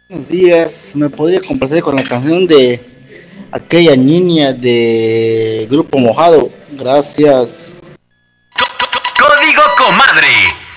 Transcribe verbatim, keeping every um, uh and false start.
Buenos días, me podría complacer con la canción de aquella niña de Grupo Mojado. Gracias. Código Comadre.